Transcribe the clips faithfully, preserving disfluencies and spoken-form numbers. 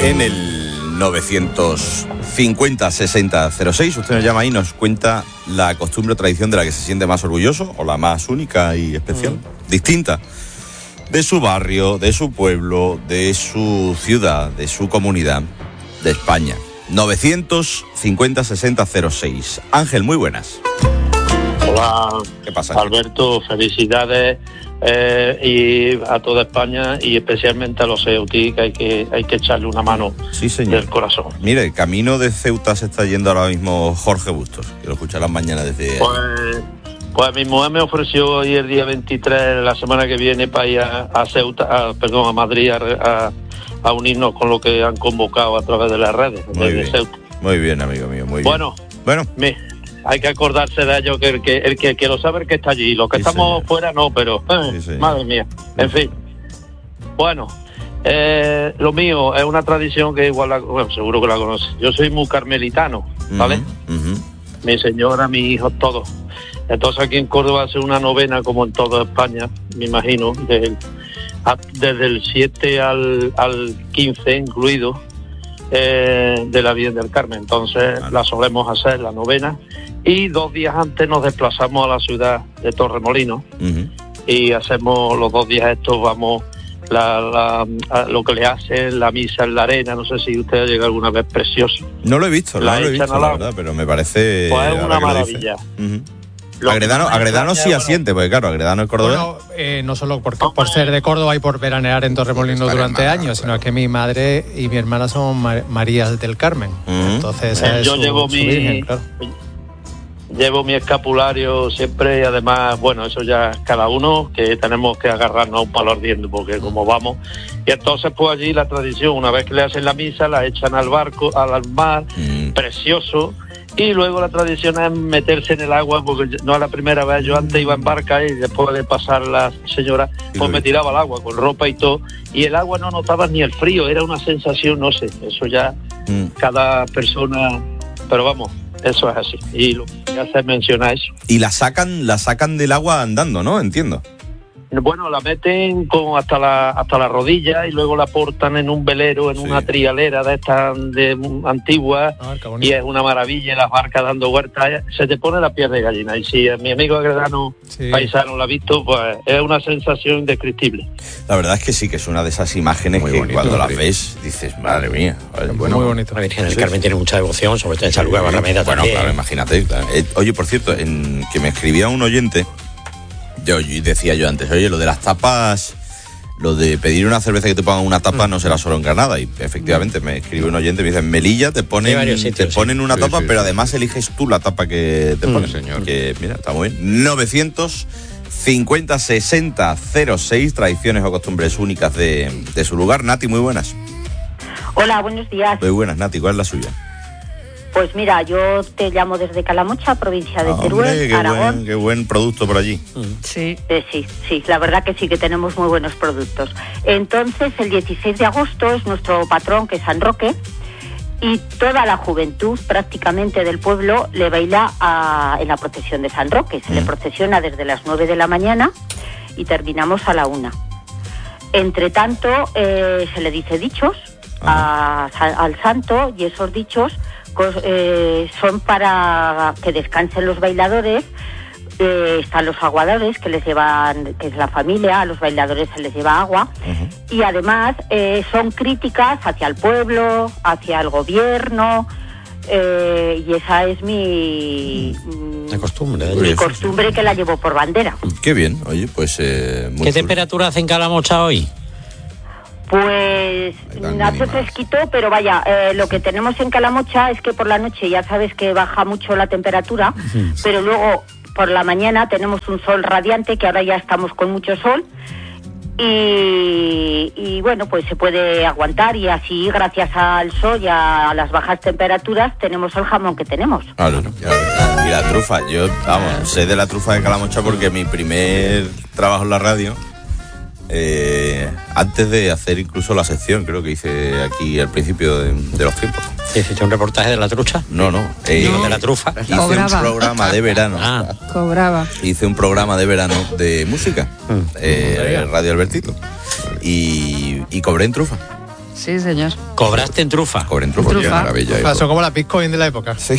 En el novecientos cincuenta sesenta cero seis, usted nos llama ahí y nos cuenta la costumbre o tradición de la que se siente más orgulloso, o la más única y especial, mm. distinta, de su barrio, de su pueblo, de su ciudad, de su comunidad, de España. novecientos cincuenta sesenta cero seis. Ángel, muy buenas. Hola. ¿Qué pasa? Alberto, felicidades eh, y a toda España y especialmente a los Ceuti, que hay que hay que echarle una mano, sí, señor, del corazón. Mire, camino de Ceuta se está yendo ahora mismo Jorge Bustos, que lo escucharán mañana desde... Pues, pues mi mujer me ofreció hoy el día veintitrés, la semana que viene, para ir a, a Ceuta, a, perdón, a Madrid, a, a, a unirnos con lo que han convocado a través de las redes. Muy bien, Ceuta. Muy bien, amigo mío, muy bueno, bien. Bueno, mi, hay que acordarse de ello, que el que, el que, que lo sabe, el que está allí. Los que sí, estamos señor. fuera no, pero eh, sí, madre mía. En fin. Bueno, eh, lo mío es una tradición que igual, la, bueno, seguro que la conoces. Yo soy muy carmelitano, ¿vale? Uh-huh, uh-huh. Mi señora, mis hijos, todos. Entonces aquí en Córdoba hace una novena, como en toda España, me imagino, desde el, desde el siete al, al quince incluido, eh, de la Virgen del Carmen. Entonces vale. la solemos hacer, la novena, y dos días antes nos desplazamos a la ciudad de Torremolinos, uh-huh. y hacemos los dos días estos, vamos, la, la, a lo que le hacen, la misa en la arena. No sé si usted ha llegado alguna vez, precioso. No lo he visto, la no lo he visto, la verdad, pero me parece... Pues es una maravilla. Agredano, Agredano sí bueno, asiente, porque claro, Agredano es cordobés. Bueno, eh, no solo porque, por ser de Córdoba y por veranear en Torremolinos durante hermana, años, sino que mi madre y mi hermana son Mar- Marías del Carmen. Uh-huh. Entonces eh, es yo su, llevo su mi virgen, claro. Llevo mi escapulario siempre, y además, bueno, eso ya cada uno, que tenemos que agarrarnos a un palo ardiendo, porque como vamos, y entonces pues allí la tradición, una vez que le hacen la misa, la echan al barco, al mar, mm. precioso. Y luego la tradición es meterse en el agua, porque no es la primera vez. Yo antes iba en barca y después de pasar la señora, pues me tiraba al agua con ropa y todo. Y el agua no notaba ni el frío, era una sensación, no sé, eso ya mm. cada persona, pero vamos, eso es así. Y lo que hace menciona eso. Y la sacan, la sacan del agua andando, ¿no? Entiendo. Bueno, la meten con hasta la hasta la rodilla y luego la portan en un velero, en sí. una trialera de estas de antiguas, ah, y es una maravilla, las barcas dando vueltas, se te pone la piel de gallina. Y si mi amigo Agredano sí. paisano la ha visto, pues es una sensación indescriptible. La verdad es que sí, que es una de esas imágenes muy que bonito, cuando las ves dices, madre mía. Vale, bueno, muy bonito. La Virgen del sí. Carmen tiene mucha devoción, sobre todo en San Lugar de Barrameda bueno, también. Claro, imagínate. Claro. Eh, oye, por cierto, en que me escribía un oyente. Yo, yo decía yo antes, oye, lo de las tapas, lo de pedir una cerveza que te pongan una tapa mm. no será solo en Granada. Y efectivamente me escribe un oyente, me dice, en Melilla te ponen, sitios, te ponen sí. una tapa, sí, sí, pero sí. además eliges tú la tapa que te mm. ponen. Señor. Que mira, está muy bien. novecientos cincuenta sesenta cero seis, tradiciones o costumbres únicas de, de su lugar. Nati, muy buenas. Hola, buenos días. Muy buenas, Nati, ¿cuál es la suya? Pues mira, yo te llamo desde Calamocha, provincia de Teruel, Hombre, qué Aragón. Buen, qué buen producto por allí. Sí. Eh, sí, sí, la verdad que sí, que tenemos muy buenos productos. Entonces, el dieciséis de agosto es nuestro patrón, que es San Roque, y toda la juventud prácticamente del pueblo le baila a, en la procesión de San Roque. Se mm. le procesiona desde las nueve de la mañana y terminamos a la una. Entre tanto, eh, se le dice dichos a, a, al santo, y esos dichos Eh, son para que descansen los bailadores. Eh, están los aguadores, que les llevan, que es la familia, a los bailadores se les lleva agua, uh-huh. y además eh, son críticas hacia el pueblo, hacia el gobierno, eh, y esa es mi la costumbre, mi costumbre, que la llevo por bandera. Qué bien, oye, pues eh, muy ¿qué cool. temperatura hace en Calamocha hoy? Pues hace fresquito, pero vaya, eh, lo que tenemos en Calamocha es que por la noche ya sabes que baja mucho la temperatura, sí. pero luego por la mañana tenemos un sol radiante, que ahora ya estamos con mucho sol, y, y bueno, pues se puede aguantar, y así gracias al sol y a las bajas temperaturas tenemos el jamón que tenemos. Claro, y la trufa, yo vamos, sé de la trufa de Calamocha porque mi primer trabajo en la radio, Eh, antes de hacer incluso la sección, creo que hice aquí al principio de, de los tiempos. ¿Hiciste un reportaje de la trucha? No, no. Eh, no. ¿De la trufa? Hice Cobraba. un programa de verano. Ah. Cobraba. Hice un programa de verano de música, mm. eh, Radio Albertito, y, y cobré en trufa. Sí, señor. ¿Cobraste en trufa? Cobré en trufa. Trufa. Qué maravilla. Pasó como la Bitcoin de la época. Sí.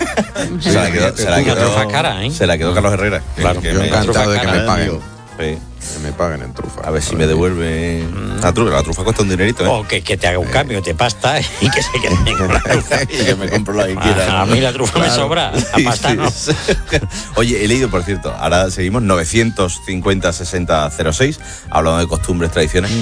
se la quedó, se la quedó, trufa cara, ¿eh? Se la quedó Carlos Herrera. Claro, que Yo me- encantado de que me cara, paguen. Sí. Que me paguen en trufa. A ver si me devuelve la trufa. La trufa cuesta un dinerito, ¿eh? O que, que te haga un cambio de pasta y que se quede con la trufa. Y que me compro la que quiera. A, a mí la trufa me sobra, la pasta Sí, no. sí. Oye, he leído, por cierto, ahora seguimos, novecientos cincuenta sesenta cero seis, hablando de costumbres, tradiciones.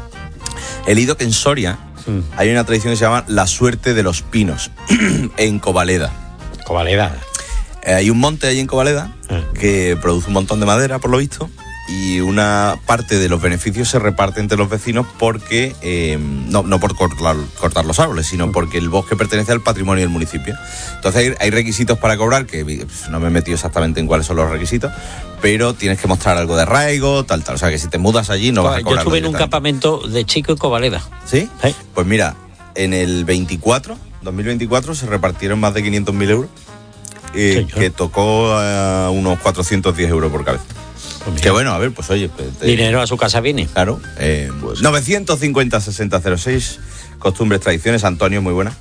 He leído que en Soria Mm. hay una tradición que se llama la suerte de los pinos, en Covaleda. Covaleda. Eh, hay un monte ahí en Covaleda Ah. que produce un montón de madera, por lo visto, y una parte de los beneficios se reparte entre los vecinos porque, eh, no, no por cortar, cortar los árboles, sino porque el bosque pertenece al patrimonio del municipio. Entonces hay, hay requisitos para cobrar, que pues, no me he metido exactamente en cuáles son los requisitos, pero tienes que mostrar algo de arraigo, tal, tal. O sea que si te mudas allí no vas a Yo cobrar. estuve en un campamento de chico en Covaleda. ¿Sí? Sí. Pues mira, en el veinticuatro, dos mil veinticuatro, se repartieron más de quinientos mil euros, eh, Señor. que tocó a unos cuatrocientos diez euros por cabeza. Pues mira, Que bueno, a ver, pues oye, pues, te- dinero a su casa viene. claro. Eh, novecientos cincuenta sesenta cero seis, costumbres, tradiciones. Antonio, muy buena.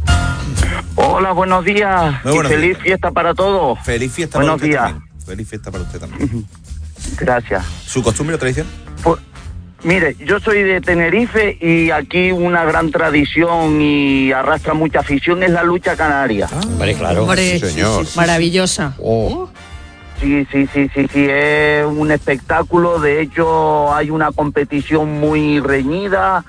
Hola, buenos días. Muy buenos y feliz días. fiesta para todos. Feliz fiesta Buenos para usted días. también. Feliz fiesta para usted también. Gracias. ¿Su costumbre o tradición? Pues, mire, yo soy de Tenerife y aquí una gran tradición y arrastra mucha afición es la lucha canaria. Hombre, claro. Hombre, Sí, señor. maravillosa. Oh, Sí, sí, sí, sí, sí, es un espectáculo. De hecho, hay una competición muy reñida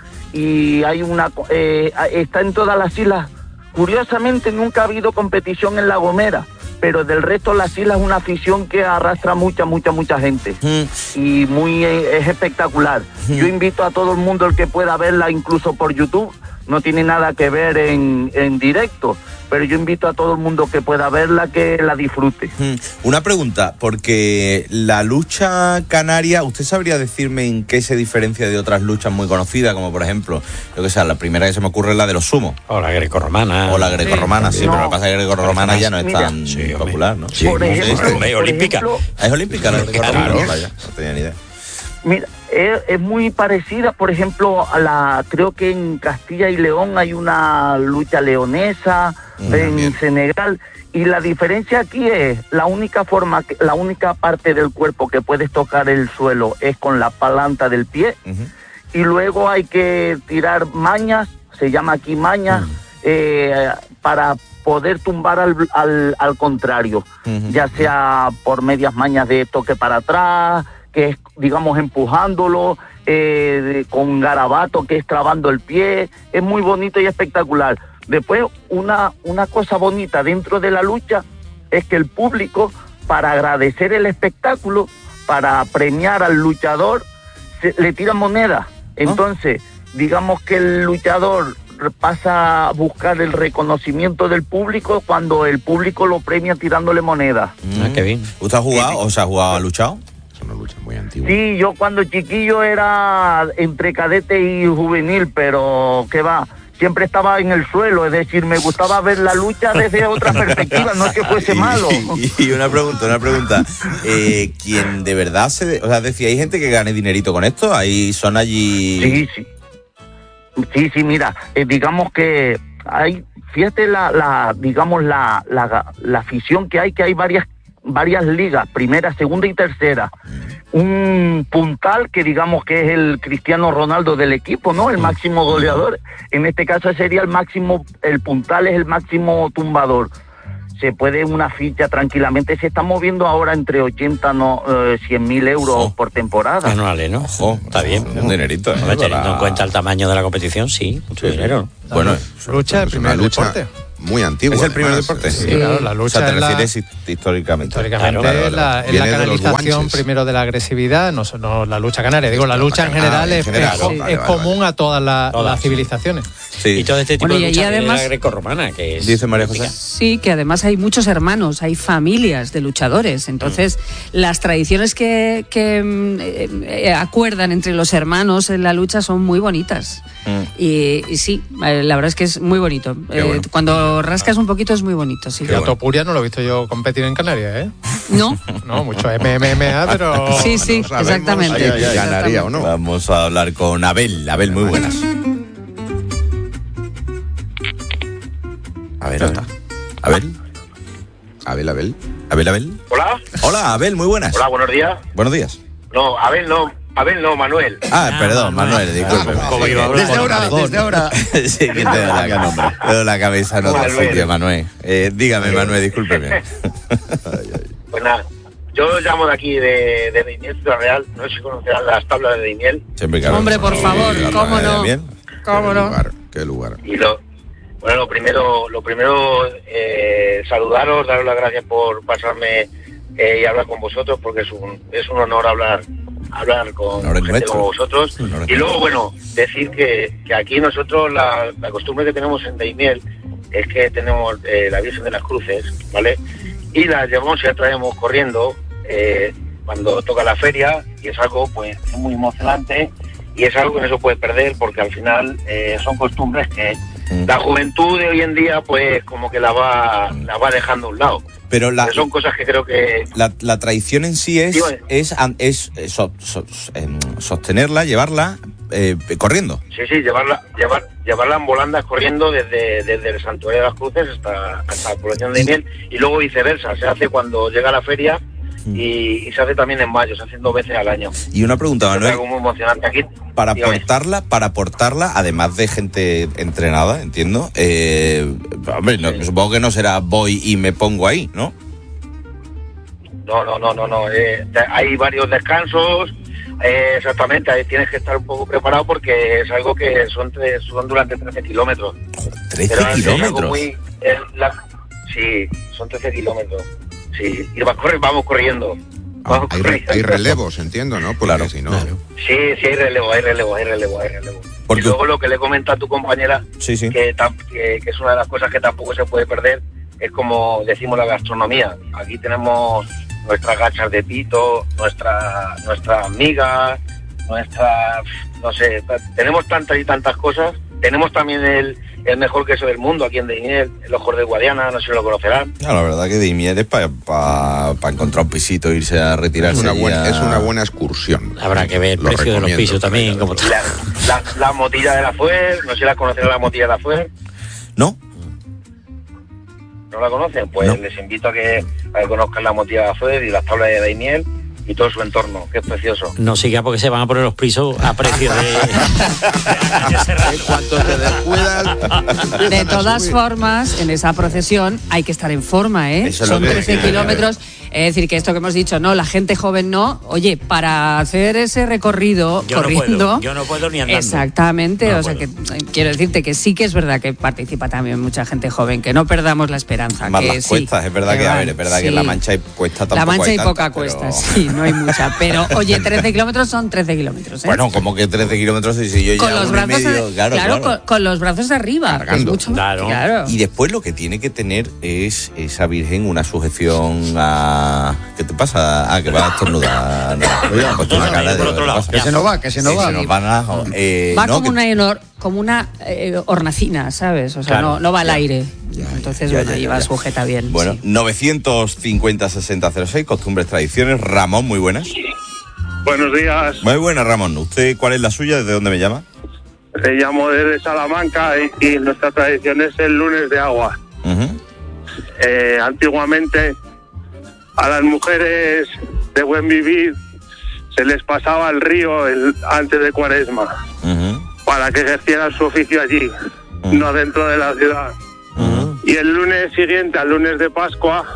y hay una co- eh, está en todas las islas. Curiosamente, nunca ha habido competición en La Gomera, pero del resto de las islas es una afición que arrastra mucha, mucha, mucha gente. Mm. Y muy eh, es espectacular. Yo invito a todo el mundo el que pueda verla, incluso por YouTube. No tiene nada que ver en, en directo, pero yo invito a todo el mundo que pueda verla que la disfrute. Mm. Una pregunta, porque la lucha canaria, ¿usted sabría decirme en qué se diferencia de otras luchas muy conocidas, como por ejemplo, yo que sé, la primera que se me ocurre es la de los sumos, O la grecorromana. o la grecorromana, sí, No. pero lo que pasa es que grecorromana ya no es Mira. tan Sí, hombre. popular, ¿no? Sí, Por no sé, ejemplo, hombre, por olímpica. ejemplo, ¿Es olímpica la grecorromana? Claro. Vaya, no tenía ni idea. Mira, es, es muy parecida, por ejemplo, a la, creo que en Castilla y León hay una lucha leonesa, Mm, en bien. Senegal, y la diferencia aquí es, la única forma, que, la única parte del cuerpo que puedes tocar el suelo es con la planta del pie, Ujú. y luego hay que tirar mañas, se llama aquí mañas, eh, para poder tumbar al, al, al contrario, Ujú. ya sea por medias mañas de toque para atrás, que es, digamos, empujándolo, eh, de- con garabato, que es trabando el pie. Es muy bonito y espectacular. Después, una, una cosa bonita dentro de la lucha es que el público, para agradecer el espectáculo, para premiar al luchador, se- le tira moneda. Entonces, digamos que el luchador pasa a buscar el reconocimiento del público cuando el público lo premia tirándole moneda. Ah, qué bien. ¿Usted ha jugado o se ha jugado, ha luchado? es una lucha muy antigua. Sí, yo cuando chiquillo era entre cadete y juvenil, pero ¿qué va? Siempre estaba en el suelo, es decir, me gustaba ver la lucha desde otra perspectiva, no es que fuese Y- malo. Y, y una pregunta, una pregunta. Eh, ¿Quién de verdad se... de- o sea, decía, ¿hay gente que gane dinerito con esto? Ahí son allí... Sí, sí. Sí, sí, mira, eh, digamos que hay, fíjate la, la digamos, la, la, la afición que hay, que hay varias, varias ligas, primera, segunda y tercera. Un puntal que digamos que es el Cristiano Ronaldo del equipo, ¿no? El máximo goleador. En este caso sería el máximo, el puntal es el máximo tumbador. Se puede una ficha tranquilamente, se está moviendo ahora entre ochenta, no, eh, cien mil euros Ojo. por temporada. Anuales, ¿no? Ojo, Está bien. Un dinerito, ¿eh? Hombre, teniendo Para- en cuenta el tamaño de la competición, sí, mucho Sí, dinero. Bueno, Lucha, el Es primer una lucha deporte. muy antigua. ¿es el primer además. deporte? Sí, claro, la O lucha sea, te es la- refieres hist- históricamente. Históricamente Claro, es la, es la Viene de los canalización guanches. primero de la agresividad, no, so- no la lucha canaria, digo, la lucha en Ah, general en es, general, es- ¿no? es Vale, vale, común vale. a todas la- Todas, las sí. civilizaciones. Sí. Y todo este tipo Bueno, y de allí lucha viene de además- la grecorromana, que es... Dice María José. Sí, que además hay muchos hermanos, hay familias de luchadores. Entonces, las tradiciones que, que, mm, eh, eh, acuerdan entre los hermanos en la lucha son muy bonitas. Mm. Y, y sí, eh, la verdad es que es muy bonito. Qué Eh, bueno. Cuando rascas un poquito es muy bonito, sí. Y a Topuria no lo he visto yo competir en Canarias, ¿eh? ¿No? No, mucho M M A, pero... Sí, sí, No sabemos exactamente. si Ay, ay, ay. ganaría o no. Vamos a hablar con Abel. Abel, muy buenas. A ver, está. Abel. Abel, Abel. Abel, Abel. Hola. Hola, Abel, muy buenas. Hola, buenos días. Buenos días. No, Abel no, Abel no, Manuel. Ah, ah perdón, Manuel, Manuel disculpe. ¿Cómo iba a hablar? Desde ahora, desde ahora. Sí, que te da la, nombre. Te doy la cabeza en otro sitio, Manuel. Eh, dígame, Manuel, discúlpeme. Pues nada, yo llamo de aquí, de, de Daimiel, Ciudad Real. No sé si conocerán las tablas de Daimiel. Hombre, por favor, ¿cómo no? ¿Cómo ¿Qué no? lugar? ¿Qué lugar? Y lo, bueno, lo primero, lo primero eh, saludaros, daros las gracias por pasarme eh, y hablar con vosotros, porque es un, es un honor hablar hablar con honor gente nuestro. como vosotros. Honor Y luego, bueno, decir que, que aquí nosotros la, la costumbre que tenemos en Daimiel es que tenemos eh, la Virgen de las Cruces, ¿vale? Y la llevamos y la traemos corriendo eh, cuando toca la feria, y es algo pues muy emocionante, y es algo que no se puede perder, porque al final eh, son costumbres que mm. la juventud de hoy en día pues como que la va mm. la va dejando a un lado. Pero la, son cosas que creo que... La, la tradición en sí es, Dígame. es, es, es so, so, eh, sostenerla, llevarla eh, corriendo. Sí, sí, llevarla llevar, llevarla en volandas corriendo desde, desde el Santuario de las Cruces hasta, hasta la población de Daimiel, y luego viceversa, se hace cuando llega la feria y, y se hace también en mayo, se hacen dos veces al año. Y una pregunta, Manuel. Es algo muy emocionante aquí. Para Dígame. portarla, para portarla, además de gente entrenada, entiendo, eh, hombre, no, Sí. supongo que no será voy y me pongo ahí, ¿no? No, no, no, no, no. Eh, te- hay varios descansos, eh, exactamente, ahí tienes que estar un poco preparado porque es algo que son, tres, son durante trece kilómetros. trece Pero es algo kilómetros. muy- es la- sí, son trece kilómetros. Sí, y va- corre- vamos corriendo. Vamos Hay, re- corriendo. hay relevos, entiendo, ¿no? Porque Claro, si no... claro. Sí, sí, hay relevo, hay relevo, hay relevo, hay relevo. Porque- Y luego lo que le comenta a tu compañera, Sí, sí. que, tam- que, que es una de las cosas que tampoco se puede perder, es como decimos la gastronomía. Aquí tenemos nuestras gachas de pito, nuestra, nuestras migas, nuestras, no sé, ta- tenemos tantas y tantas cosas. Tenemos también el, el mejor queso del mundo aquí en Daimiel, el Ojos de Guadiana, no sé si lo conocerán. No, la verdad que Daimiel es para pa, pa encontrar un pisito, irse a retirarse. Es una, y buena, a- es una buena excursión. Habrá que ver el Lo precio de los recomiendo pisos también. Como La, la, la motilla de la Fuer, no sé si la conocerán, la motilla de la Fuer. ¿No? ¿No la conocen? Pues No. les invito a que, a que conozcan la motilla de la Fuer y las tablas de Daimiel y todo su entorno, que es precioso. No siga porque se van a poner los pisos a precio de... En cuanto te descuidas... De todas formas, en esa procesión hay que estar en forma, ¿eh? Eso es lo Son que trece decía. kilómetros. Es decir, que esto que hemos dicho, no, la gente joven no. Oye, para hacer ese recorrido Yo no corriendo... puedo, yo no puedo ni andando. Exactamente, No o sea puedo. que eh, quiero decirte que sí que es verdad que participa también mucha gente joven, que no perdamos la esperanza. Más que las sí, cuestas, es verdad que, a van, ver, es verdad que en sí. La Mancha hay cuesta tampoco La Mancha hay hay tanta, poca pero- cuesta, sí, no hay mucha. Pero, oye, trece kilómetros son trece kilómetros, ¿eh? Bueno, como que trece kilómetros y si yo con ya los uno y brazos, medio, de- claro, claro. Con, con los brazos de arriba. que es Cargando. mucho más- Claro. claro. Y después lo que tiene que tener es esa virgen una sujeción a... ¿Qué te pasa? Ah, que va a estornudar. No, Oiga, ha puesto no, una no, cara por de- otro ¿qué lado. pasa? Que se nos va, que se nos Sí, va. se nos van a- eh, Va no, como que- una, honor- como una eh, hornacina, ¿sabes? O sea, Claro. no, no va al aire. Entonces, ya, bueno, ya, ahí ya, va ya. sujeta bien. Bueno, sí. novecientos cincuenta sesenta cero seis, costumbres, tradiciones. Ramón, muy buenas. Buenos días, Muy buenas, Ramón. ¿Usted cuál es la suya? ¿Desde dónde me llama? te llamo desde Salamanca y, y nuestra tradición es el lunes de agua. Ujú. Eh, antiguamente a las mujeres de buen vivir se les pasaba al río el, antes de Cuaresma Ujú. para que ejercieran su oficio allí, Mm. no dentro de la ciudad. Ujú. Y el lunes siguiente, al lunes de Pascua,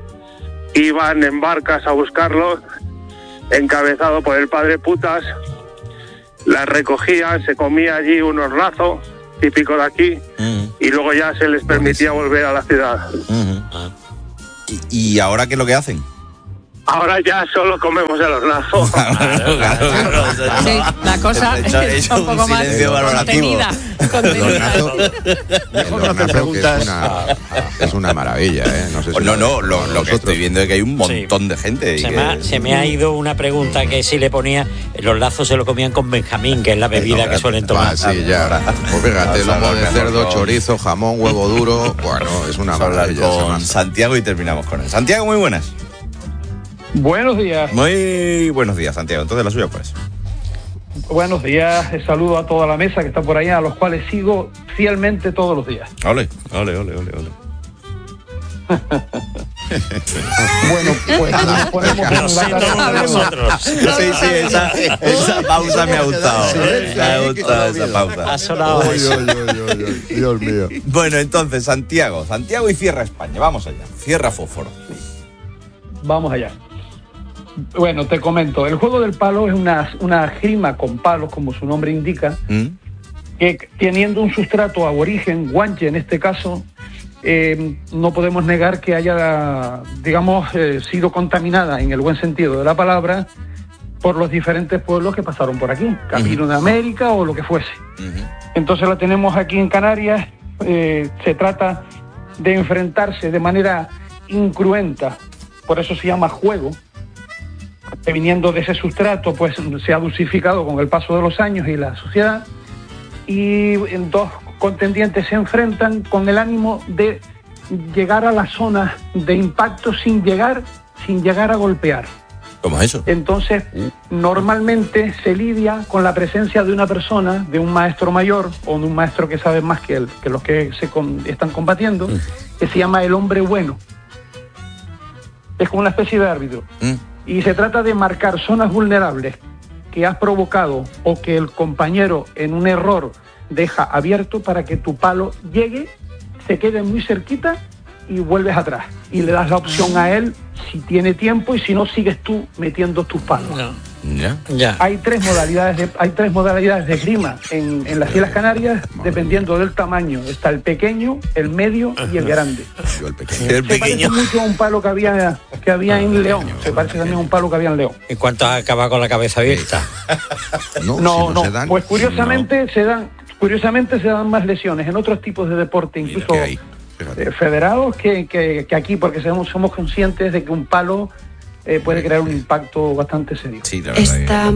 iban en barcas a buscarlos, encabezado por el padre Putas, las recogían, se comía allí un hornazo, típico de aquí, Ujú. y luego ya se les permitía volver a la ciudad. Ujú. ¿Y, y ahora qué es lo que hacen? Ahora ya solo comemos el hornazo. Claro, claro. Sí, la cosa Hecho- está hecho un poco un más silencio valorativo. contenida. El contenida. hornazo, el hornazo que es una, es una maravilla, ¿eh? No sé si Pues no, no, lo, con lo que vosotros. estoy viendo es que hay un montón Sí. de gente. y Se que- me, ha, se me ha ido una pregunta que si le ponía, los lazos se lo comían con Benjamín, que es la bebida que suelen Va, tomar. sí, ya. Pues fíjate, Vamos a lomo de hablar cerdo, con- chorizo, jamón, huevo duro. Bueno, es una Vamos a hablar maravilla. esa con masa. Santiago y terminamos con él. Santiago, muy buenas. Buenos días, Muy buenos días, Santiago. Entonces la suya, pues. buenos días. Saludo a toda la mesa que está por allá, a los cuales sigo fielmente todos los días. Ole, ole, ole, ole, ole. Bueno, pues nos ponemos Pero sí, todos nosotros. Sí, sí, esa, esa pausa me ha gustado. Me ha gustado esa pausa. Ha sonado Oy, eso. oy, oy, oy, oy. Dios mío. Bueno, entonces, Santiago. Santiago y cierra España. Vamos allá. Cierra Fósforo. Vamos allá. Bueno, te comento, el juego del palo es una, una esgrima con palos, como su nombre indica, ¿Mm? que teniendo un sustrato aborigen, guanche en este caso, eh, no podemos negar que haya, digamos, eh, sido contaminada, en el buen sentido de la palabra, por los diferentes pueblos que pasaron por aquí, Camino de América o lo que fuese. Uh-huh. Entonces la tenemos aquí en Canarias, eh, se trata de enfrentarse de manera incruenta, por eso se llama juego, que viniendo de ese sustrato pues se ha dulcificado con el paso de los años y la sociedad, y dos contendientes se enfrentan con el ánimo de llegar a la zona de impacto sin llegar, sin llegar a golpear. ¿Cómo es eso? Entonces, normalmente se lidia con la presencia de una persona, de un maestro mayor o de un maestro que sabe más que, el, que los que se con, están combatiendo, mm. que se llama el hombre bueno. Es como una especie de árbitro. Mm. Y se trata de marcar zonas vulnerables que has provocado o que el compañero en un error deja abierto para que tu palo llegue, se quede muy cerquita y vuelves atrás. Y le das la opción a él si tiene tiempo y si no, sigues tú metiendo tus palos. No. Ya. Ya. Hay tres modalidades de, hay tres modalidades de esgrima en, en las Islas Canarias, dependiendo del tamaño. Está el pequeño, el medio y el grande. Yo el pequeño. El Se pequeño. parece mucho a un palo que había, que había en León. Se parece también a un palo que había en León. ¿En cuánto has acabado con la cabeza abierta? No, No, si no, se dan, pues curiosamente se dan, curiosamente se dan más lesiones en otros tipos de deporte, Mira incluso que hay, fíjate. eh, federados, que, que, que aquí, porque somos, somos conscientes de que un palo eh, puede crear un impacto bastante serio. Sí, la verdad. que-